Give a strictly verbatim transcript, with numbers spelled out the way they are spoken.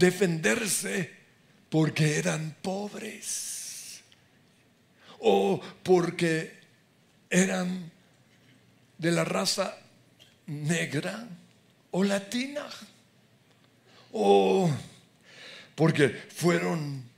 defenderse porque eran pobres o porque eran de la raza negra o latina o porque fueron